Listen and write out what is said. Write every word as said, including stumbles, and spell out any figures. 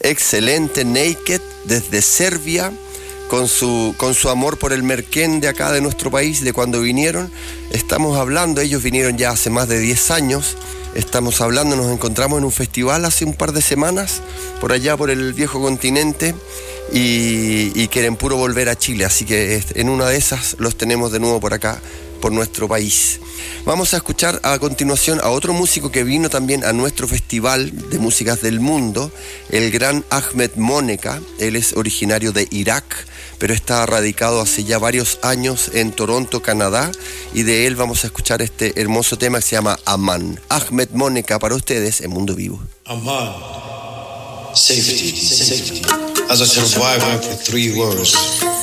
excelente Naked desde Serbia, con su, con su amor por el merquén de acá de nuestro país, de cuando vinieron. Estamos hablando, ellos vinieron ya hace más de diez años, estamos hablando, nos encontramos en un festival hace un par de semanas, por allá por el viejo continente, y, y quieren puro volver a Chile, así que en una de esas los tenemos de nuevo por acá, por nuestro país. Vamos a escuchar a continuación a otro músico que vino también a nuestro festival de músicas del mundo, el gran Ahmed Moneka. Él es originario de Irak, pero está radicado hace ya varios años en Toronto, Canadá, y de él vamos a escuchar este hermoso tema que se llama Aman. Ahmed Moneka para ustedes en Mundo Vivo. Aman, safety, safety. As a survivor for three wars.